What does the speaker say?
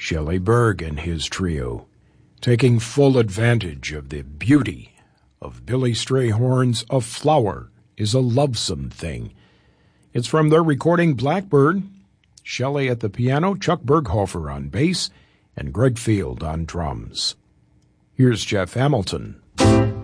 Shelley Berg and his trio, taking full advantage of the beauty of Billy Strayhorn's A Flower is a Lovesome Thing. It's from their recording Blackbird. Shelley at the piano, Chuck Berghofer on bass, and Greg Field on drums. Here's Jeff Hamilton.